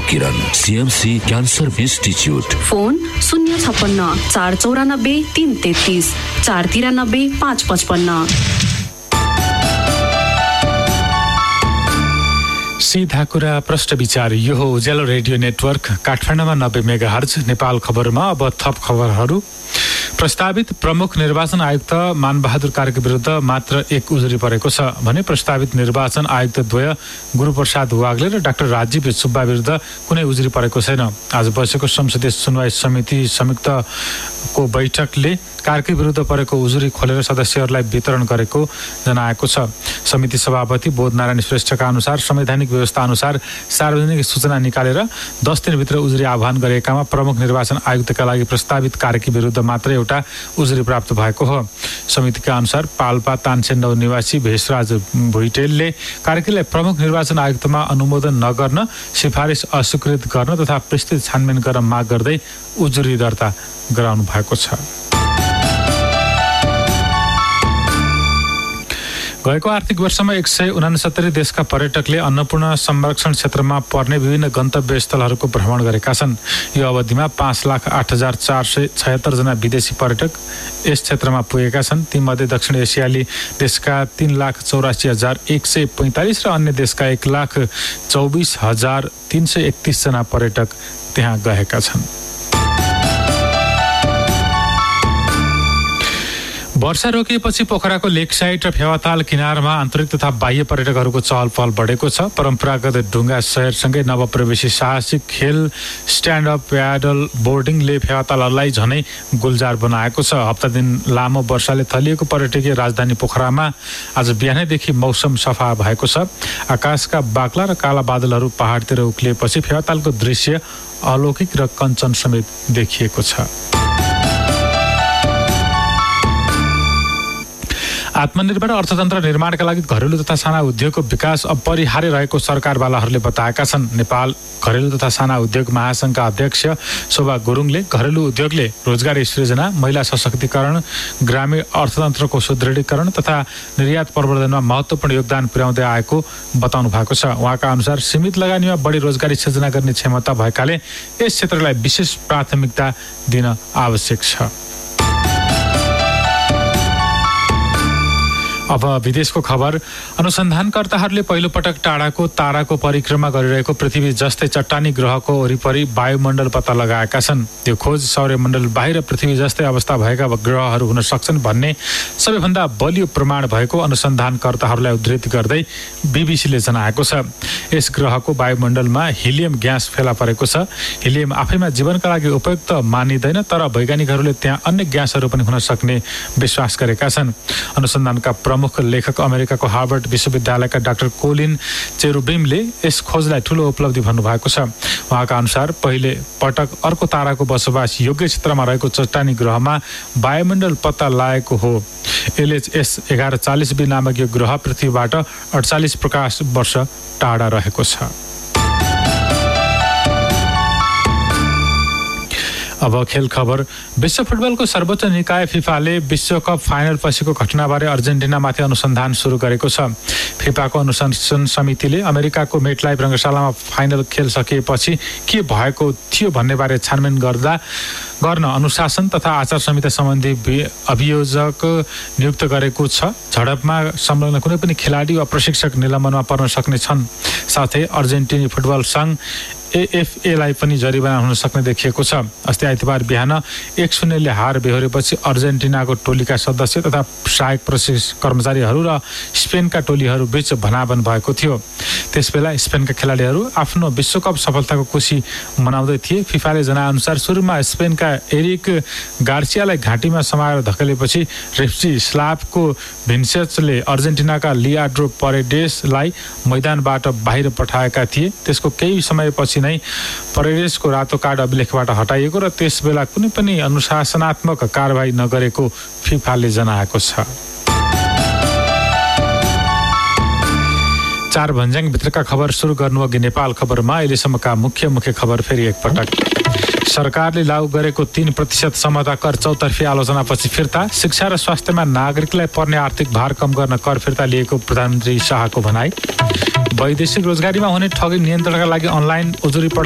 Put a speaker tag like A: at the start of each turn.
A: किरण, CMC cancer institute.
B: Phone 056 494 333 493 555।
C: सीधा कुरा प्रश्न विचार। यो हो उज्यालो रेडियो नेटवर्क काठमाडौँमा 90 मेगाहर्ज। नेपाल खबरमा अब थप खबरहरू। प्रस्तावित प्रमुख निर्वाचन आयुक्त मानबहादुर कार्की विरुद्ध मात्र एक उजुरी परेको छ भने प्रस्तावित निर्वाचन आयुक्त द्वय गुरुप्रसाद वाग्ले र डाक्टर राजीव सुब्बा विरुद्ध कुनै उजुरी परेको छैन। आज बसेको संसदीय सुनवाई समिति संयुक्तको बैठकले कार्की विरुद्ध परेको उजुरी खोलेर सदस्यहरूलाई वितरण गरेको जनाएको छ। समिति सभापति बोधनारायण श्रेष्ठका अनुसार संवैधानिक व्यवस्था अनुसार सार्वजनिक सूचना निकालेर 10 दिनभित्र उजुरी आह्वान गरेकामा प्रमुख निर्वाचन आयुक्तका लागि प्रस्तावित कार्की विरुद्ध मात्र एउटा उजुरी प्राप्त भएको हो। समितिका अनुसार पाल्पा तानसेन निवासी भेषराज भुइटेलले कार्कीलाई प्रमुख निर्वाचन आयुक्तमा अनुमोदन नगर्न, सिफारिस अस्वीकृत गर्न तथा विस्तृत छानबिन गर्न माग गर्दै उजुरी दर्ता गराउनु भएको छ। गएको आर्थिक वर्षमा 169 देशका पर्यटकले अन्नपूर्ण संरक्षण क्षेत्रमा पर्ने विभिन्न गन्तव्य स्थलहरूको भ्रमण गरेका छन्। यो अवधिमा 5,08,476 जना विदेशी पर्यटक यस क्षेत्रमा पुगेका छन्। तीमध्ये दक्षिण एसियाली देशका 3,84,145 र अन्य देशका 1,24,331 जना पर्यटक त्यहाँ गएका छन्। वर्षा रोकिएपछि पोखराको लेक साइड र फेवाताल किनारमा आन्तरिक तथा बाह्य पर्यटकहरूको चहल पहल बढेको छ। परम्परागत ढुङ्गा शहरसँगै नवप्रवेशी साहसिक खेल स्ट्यान्ड अप प्याडल बोर्डिङले फेवाताललाई झनै गुलजार बनाएको छ। हप्ता दिन लामो वर्षाले थलिएको पर्यटकीय राजधानी पोखरामा आज बिहानैदेखि मौसम सफा भएको छ। आकाशका बाक्ला र काला बादलहरू पहाडतिर उक्लिएपछि फेवातालको दृश्य अलौकिक र कञ्चन समेत देखिएको छ। आत्मनिर्भर अर्थतन्त्र निर्माणका लागि घरेलु तथा साना उद्योगको विकास अपरिहार्य रहेको सरकारवालाहरूले बताएका छन्। नेपाल घरेलु तथा साना उद्योग महासङ्घका अध्यक्ष शोभा गुरुङले घरेलु उद्योगले रोजगारी सृजना, महिला सशक्तिकरण, ग्रामीण अर्थतन्त्रको सुदृढीकरण तथा निर्यात प्रवर्धनमा महत्त्वपूर्ण योगदान पुर्याउँदै आएको बताउनु भएको छ। उहाँका अनुसार सीमित लगानीमा बढी रोजगारी सृजना गर्ने क्षमता भएकाले यस क्षेत्रलाई विशेष प्राथमिकता दिन आवश्यक छ। अब विदेशको खबर। अनुसन्धानकर्ताहरूले पहिलो पटक टाढाको ताराको परिक्रमा गरिरहेको पृथ्वी जस्तै चट्टानी ग्रहको वरिपरि वायुमण्डल पत्ता लगाएका छन्। त्यो खोज सौर्यमण्डल बाहिर पृथ्वी जस्तै अवस्था भएका ग्रहहरू हुन सक्छन् भन्ने सबैभन्दा बलियो प्रमाण भएको अनुसन्धानकर्ताहरूलाई उद्धृत गर्दै बीबीसीले जनाएको छ। यस ग्रहको वायुमण्डलमा हिलियम ग्यास फेला परेको छ। हिलियम आफैमा जीवनका लागि उपयुक्त मानिँदैन, तर वैज्ञानिकहरूले त्यहाँ अन्य ग्यासहरू पनि हुन सक्ने विश्वास गरेका छन्। अनुसन्धानका प्रमुख लेखक अमेरिकाको हार्वर्ड विश्वविद्यालयका डाक्टर कोलिन चेरुबिमले यस खोजलाई ठूलो उपलब्धि भन्नुभएको छ। उहाँका अनुसार पहिले पटक अर्को ताराको बसोबास योग्य क्षेत्रमा रहेको चट्टानी ग्रहमा वायुमण्डल पत्ता लागेको हो। LHS 1140b नामक यो ग्रह पृथ्वीबाट 48 प्रकाश वर्ष टाढा रहेको छ। अब खेल खबर। विश्व फुटबलको सर्वोच्च निकाय फिफाले विश्वकप फाइनल पछिको घटनाबारे अर्जेन्टिनामाथि अनुसन्धान सुरु गरेको छ। फिफाको अनुशासन समितिले अमेरिकाको मेटलाइफ रङ्गशालामा फाइनल खेल सकिएपछि के भएको थियो भन्नेबारे छानबिन गर्न अनुशासन तथा आचार संहिता सम्बन्धी अभियोजक नियुक्त गरेको छ। झडपमा संलग्न कुनै पनि खेलाडी वा प्रशिक्षक निलम्बनमा पर्न सक्ने छन्। साथै अर्जेन्टिनी फुटबल सङ्घ AFA-लाई पनि जरिवाना हुन सक्ने देखिएको छ। अस्ति आइतबार बिहान 1-0 हार बेहोरेपछि अर्जेन्टिनाको टोलीका सदस्य तथा सहायक कर्मचारीहरू र स्पेनका टोलीहरू बीच भनाभन भएको थियो। त्यसबेला स्पेनका खेलाडीहरू आफ्नो विश्वकप सफलताको खुसी मनाउँदै थिए। फिफाले जनाएअनुसार सुरुमा स्पेनका एरिक गार्सियालाई घाँटीमा समाएर धकेलेपछि रेफ्री स्लाभको भिन्सेसले अर्जेन्टिनाका लियाड्रो परेडेसलाई मैदानबाट बाहिर पठाएका थिए। त्यसको केही समयपछि नै परेडेसको रातो कार्ड अभिलेखबाट हटाइएको र त्यसबेला कुनै पनि अनुशासनात्मक कारबाही नगरेको फिफाले जनाएको छ। 4 भन्ज्याङ भित्रका खबर सुरु गर्नुअघि नेपाल खबरमा अहिलेसम्मका मुख्य खबर फेरि एकपटक। सरकारले लागू गरेको 3% समता कर चौतर्फी आलोचनापछि फिर्ता। शिक्षा र स्वास्थ्यमा नागरिकलाई पर्ने आर्थिक भार कम गर्न कर फिर्ता लिएको प्रधानमन्त्री शाहको भनाई। वैदेशिक रोजगारीमा हुने ठगी नियन्त्रणका लागि अनलाइन उजुरी